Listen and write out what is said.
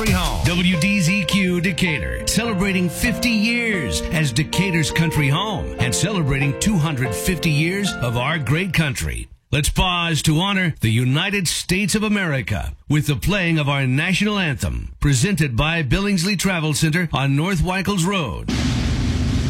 Home. WDZQ Decatur, celebrating 50 years as Decatur's country home and celebrating 250 years of our great country. Let's pause to honor the United States of America with the playing of our national anthem, presented by Billingsley Travel Center on North Weichels Road.